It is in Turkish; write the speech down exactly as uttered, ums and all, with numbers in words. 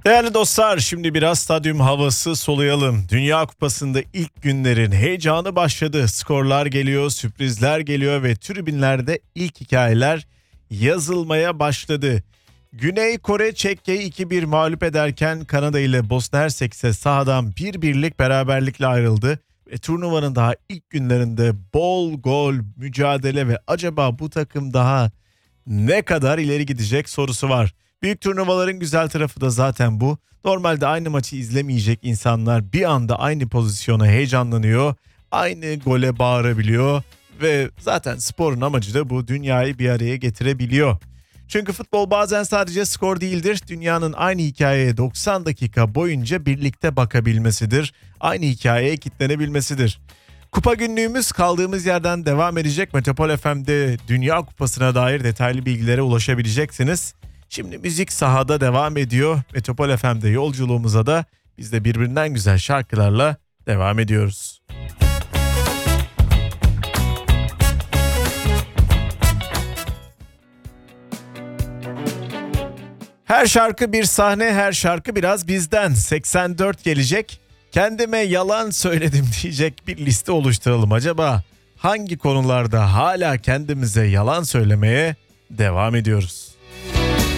Değerli dostlar, şimdi biraz stadyum havası soluyalım. Dünya Kupası'nda ilk günlerin heyecanı başladı. Skorlar geliyor, sürprizler geliyor ve tribünlerde ilk hikayeler yazılmaya başladı. Güney Kore Çekya'yı iki bir mağlup ederken Kanada ile Bosna Hersek ise sahadan bir birlik beraberlikle ayrıldı. Ve turnuvanın daha ilk günlerinde bol gol, mücadele ve acaba bu takım daha ne kadar ileri gidecek sorusu var. Büyük turnuvaların güzel tarafı da zaten bu. Normalde aynı maçı izlemeyecek insanlar bir anda aynı pozisyona heyecanlanıyor, aynı gole bağırabiliyor ve zaten sporun amacı da bu, dünyayı bir araya getirebiliyor. Çünkü futbol bazen sadece skor değildir, dünyanın aynı hikayeye doksan dakika boyunca birlikte bakabilmesidir, aynı hikayeye kitlenebilmesidir. Kupa günlüğümüz kaldığımız yerden devam edecek. Metropol F M'de Dünya Kupası'na dair detaylı bilgilere ulaşabileceksiniz. Şimdi müzik sahada devam ediyor. Metropol F M'de yolculuğumuza da biz de birbirinden güzel şarkılarla devam ediyoruz. Her şarkı bir sahne, her şarkı biraz bizden. seksen dört gelecek. Kendime yalan söyledim diyecek bir liste oluşturalım. Acaba hangi konularda hala kendimize yalan söylemeye devam ediyoruz?